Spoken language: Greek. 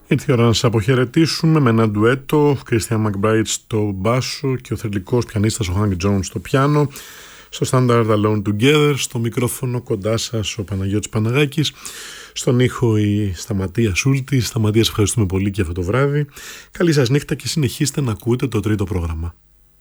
Ήρθε η ώρα να σας αποχαιρετήσουμε με ένα ντουέτο, Christian McBride στο μπάσο και ο θρυλικός πιανίστας ο Hank Jones στο πιάνο, στο Standard Alone Together, στο μικρόφωνο κοντά σας ο Παναγιώτης Παναγάκης, στον ήχο η Σταματία Σούλτη. Σταματία, ευχαριστούμε πολύ και αυτό το βράδυ. Καλή σας νύχτα και συνεχίστε να ακούτε το τρίτο πρόγραμμα.